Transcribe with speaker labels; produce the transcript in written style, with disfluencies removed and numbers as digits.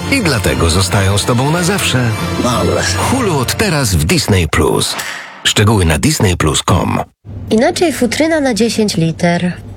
Speaker 1: i dlatego zostają z tobą na zawsze.
Speaker 2: Dobra.
Speaker 1: Hulu od teraz w Disney+. Szczegóły na disneyplus.com.
Speaker 3: Inaczej futryna na 10 liter.